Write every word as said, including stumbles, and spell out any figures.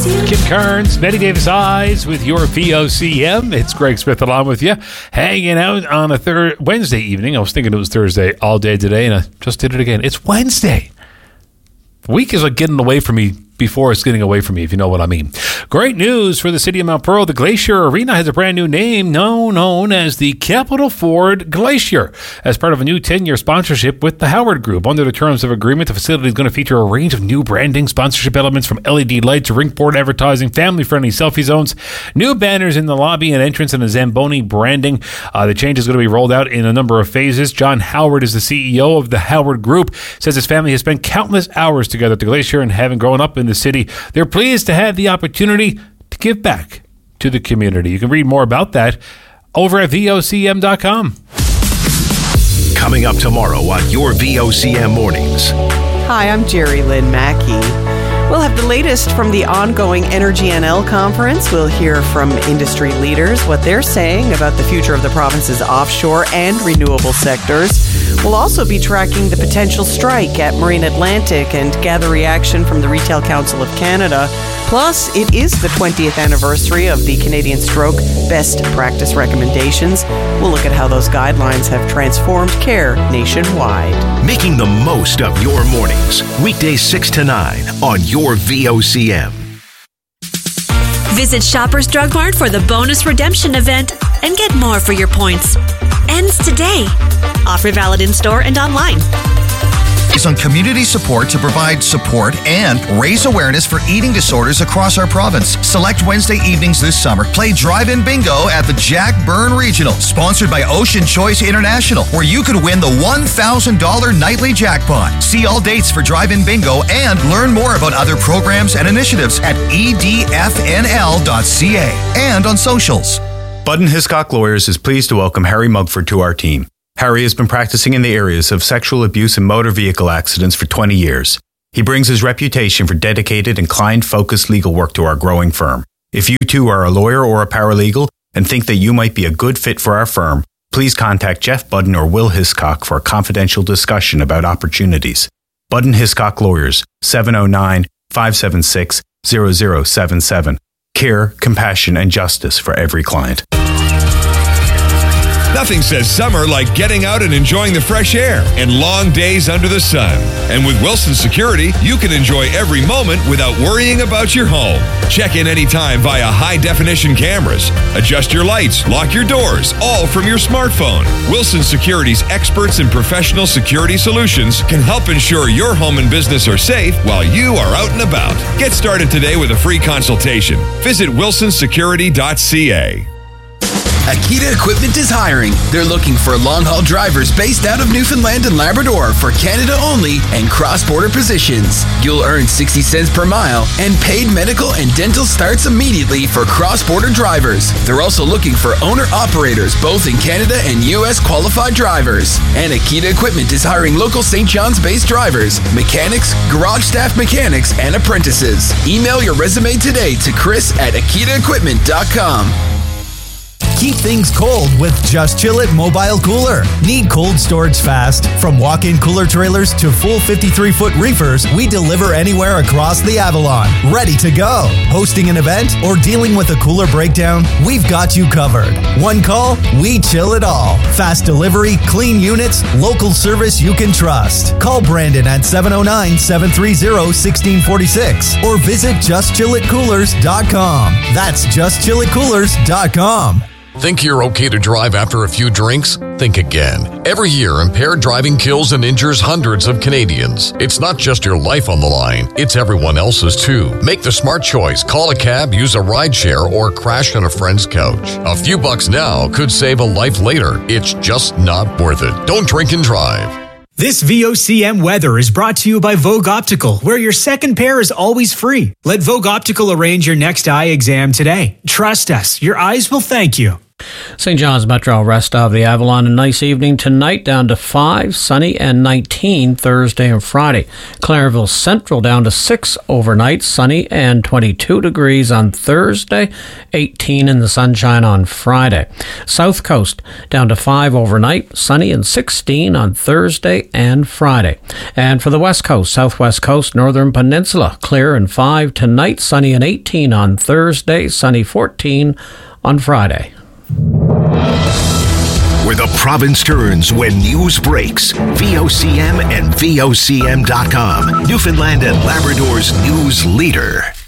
Kit Carnes, Betty Davis Eyes with your V O C M. It's Greg Smith along with you, hanging out on a thir- Wednesday evening. I was thinking it was Thursday all day today, and I just did it again. It's Wednesday. The week is like getting away from me before it's getting away from me, if you know what I mean. Great news for the city of Mount Pearl. The Glacier Arena has a brand new name, now known as the Capital Ford Glacier, as part of a new ten-year sponsorship with the Howard Group. Under the terms of agreement, the facility is going to feature a range of new branding, sponsorship elements from L E D lights to rink board advertising, family-friendly selfie zones, new banners in the lobby and entrance, and a Zamboni branding. Uh, the change is going to be rolled out in a number of phases. John Howard is the C E O of the Howard Group, says his family has spent countless hours together at the Glacier, and having grown up in the city, they're pleased to have the opportunity to give back to the community. You can read more about that over at V O C M dot com. Coming up tomorrow on your V O C M Mornings. Hi, I'm Jerry Lynn Mackey. We'll have the latest from the ongoing Energy N L conference. We'll hear from industry leaders, what they're saying about the future of the province's offshore and renewable sectors. We'll also be tracking the potential strike at Marine Atlantic and gather reaction from the Retail Council of Canada. Plus, it is the twentieth anniversary of the Canadian Stroke Best Practice Recommendations. We'll look at how those guidelines have transformed care nationwide. Making the most of your mornings. Weekdays six to nine on your V O C M. Visit Shoppers Drug Mart for the bonus redemption event and get more for your points. Ends today. Offer valid in store and online. Is on community support to provide support and raise awareness for eating disorders across our province. Select Wednesday evenings this summer. Play drive-in bingo at the Jack Byrne Regional, sponsored by Ocean Choice International, where you could win the one thousand dollars nightly jackpot. See all dates for drive-in bingo and learn more about other programs and initiatives at e d f n l dot c a and on socials. Budden Hiscock Lawyers is pleased to welcome Harry Mugford to our team. Harry has been practicing in the areas of sexual abuse and motor vehicle accidents for twenty years. He brings his reputation for dedicated and client-focused legal work to our growing firm. If you too are a lawyer or a paralegal and think that you might be a good fit for our firm, please contact Jeff Budden or Will Hiscock for a confidential discussion about opportunities. Budden Hiscock Lawyers, seven oh nine, five seven six, zero zero seven seven. Care, compassion, and justice for every client. Nothing says summer like getting out and enjoying the fresh air and long days under the sun. And with Wilson Security, you can enjoy every moment without worrying about your home. Check in anytime via high-definition cameras. Adjust your lights, lock your doors, all from your smartphone. Wilson Security's experts in professional security solutions can help ensure your home and business are safe while you are out and about. Get started today with a free consultation. Visit wilson security dot c a. Akita Equipment is hiring. They're looking for long-haul drivers based out of Newfoundland and Labrador for Canada only and cross-border positions. You'll earn sixty cents per mile, and paid medical and dental starts immediately for cross-border drivers. They're also looking for owner-operators, both in Canada and U S qualified drivers. And Akita Equipment is hiring local Saint John's-based drivers, mechanics, garage staff mechanics, and apprentices. Email your resume today to Chris at akita equipment dot com. Keep things cold with Just Chill It Mobile Cooler. Need cold storage fast? From walk-in cooler trailers to full fifty-three foot reefers, we deliver anywhere across the Avalon. Ready to go. Hosting an event or dealing with a cooler breakdown? We've got you covered. One call, we chill it all. Fast delivery, clean units, local service you can trust. Call Brandon at seven oh nine, seven three zero, one six four six or visit just chill it coolers dot com. That's just chill it coolers dot com. Think you're okay to drive after a few drinks? Think again. Every year, impaired driving kills and injures hundreds of Canadians. It's not just your life on the line, it's everyone else's too. Make the smart choice. Call a cab, use a rideshare, or crash on a friend's couch. A few bucks now could save a life later. It's just not worth it. Don't drink and drive. This V O C M weather is brought to you by Vogue Optical, where your second pair is always free. Let Vogue Optical arrange your next eye exam today. Trust us, your eyes will thank you. Saint John's Metro, rest of the Avalon, a nice evening tonight, down to five, sunny, and nineteen Thursday and Friday. Clareville Central down to six overnight, sunny, and twenty-two degrees on Thursday, eighteen in the sunshine on Friday. South Coast down to five overnight, sunny, and sixteen on Thursday and Friday. And for the West Coast, Southwest Coast, Northern Peninsula, clear and five tonight, sunny, and eighteen on Thursday, sunny, fourteen on Friday. Where the province turns when news breaks. V O C M and V O C M dot com. Newfoundland and Labrador's news leader.